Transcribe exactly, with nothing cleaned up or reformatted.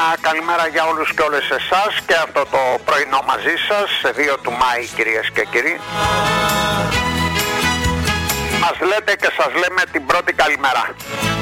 Μια καλημέρα για όλους και όλες εσάς και αυτό το πρωινό μαζί σας σε δύο του Μάη, κυρίες και κύριοι. Μας λέτε και σας λέμε την πρώτη καλημέρα.